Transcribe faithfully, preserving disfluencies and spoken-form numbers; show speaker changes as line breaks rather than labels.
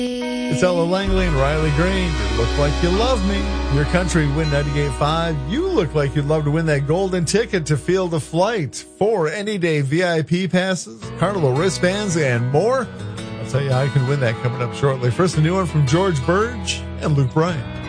It's Ella Langley and Riley Green. You look like you love me. Your country win ninety-eight point five. You look like you'd love to win that golden ticket to Field of Flight. Four any day V I P passes, Carnival wristbands, and more. I'll tell you how you can win that coming up shortly. First, a new one from George Burge and Luke Bryan.